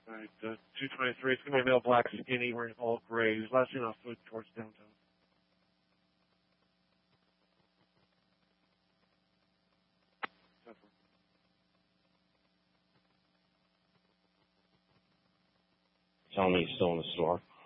All right, 223. It's going to be a male, black, skinny, wearing all gray. He's last seen on foot towards downtown. Tell me he's still in the store.